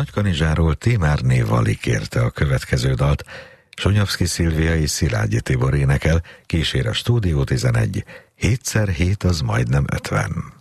Nagykanizsáról Timár Névali kérte a következő dalt, Sonyavszky Szilvia és Szilágyi Tibor énekel, kísér a Stúdió 11, 7x7 az majdnem 50.